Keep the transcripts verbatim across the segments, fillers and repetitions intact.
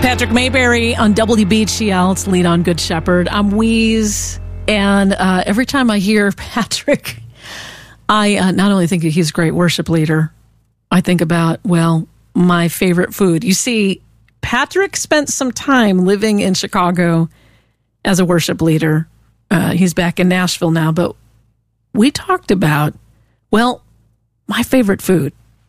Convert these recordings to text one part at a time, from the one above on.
Patrick Mayberry on W B G L. It's Lead on Good Shepherd. I'm Wheeze, and uh, every time I hear Patrick, I uh, not only think that he's a great worship leader, I think about, well, my favorite food. You see, Patrick spent some time living in Chicago as a worship leader. Uh, he's back in Nashville now, but we talked about, well, my favorite food.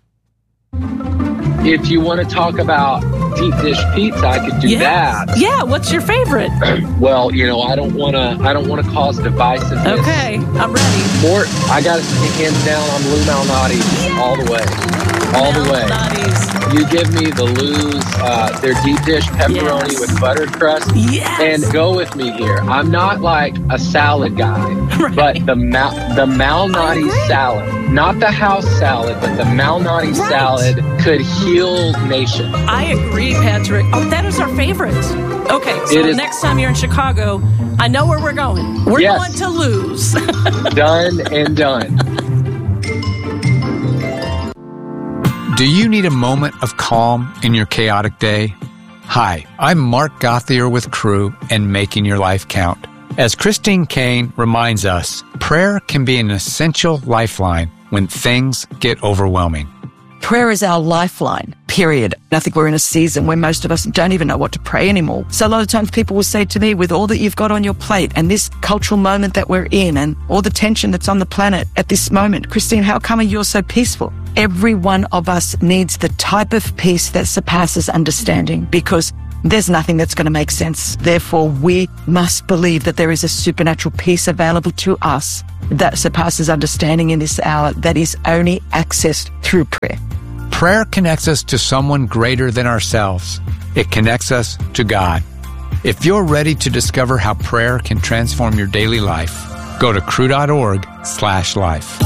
If you want to talk about deep dish pizza, I could do yeah. that. Yeah, what's your favorite? Well, you know, I don't want to. I don't want to cause divisiveness. Okay, I'm ready. More, I got it hands down on Lou Malnati yes. all the way, all the way. You give me the Lou's, uh, their deep dish pepperoni yes. with buttered crust, yes. and go with me here. I'm not like a salad guy, right. but the Mal, the Malnati salad, not the house salad, but the Malnati right. salad could heal nations. I agree, Patrick. Oh, that is our favorite. Okay, so is, next time you're in Chicago, I know where we're going. We're yes. going to Lou's. Done and done. Do you need a moment of calm in your chaotic day? Hi, I'm Mark Gothier with Crew and Making Your Life Count. As Christine Kane reminds us, prayer can be an essential lifeline when things get overwhelming. Prayer is our lifeline, period. I think we're in a season where most of us don't even know what to pray anymore. So a lot of times people will say to me, with all that you've got on your plate and this cultural moment that we're in and all the tension that's on the planet at this moment, Christine, how come you're so peaceful? Every one of us needs the type of peace that surpasses understanding, because there's nothing that's going to make sense. Therefore, we must believe that there is a supernatural peace available to us that surpasses understanding in this hour, that is only accessed through prayer. Prayer connects us to someone greater than ourselves. It connects us to God. If you're ready to discover how prayer can transform your daily life, go to crew dot org slash life.